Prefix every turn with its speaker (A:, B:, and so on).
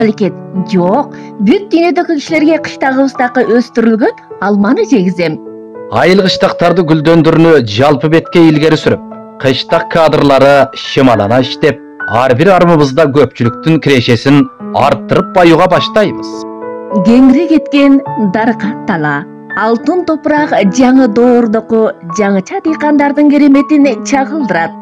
A: Элекет, жок, бүт дүйнөдөгү кишилерге кыштагыбыздакы өстүрүлгөн алманы жегизем.
B: Айыл кыштактарды гүлдөндүрүүнү жалпы бетке илгери сүрүп, кыштак кадрлары шымалана иштеп, ар бир армыбызда көпчүлүктүн кирешесин арттырып баюуга баштайбыз.
A: Кеңири кеткен даркат тала, алтын топурак жаңы доордоку жаңыча дыйкандардын кереметин чагылдырат.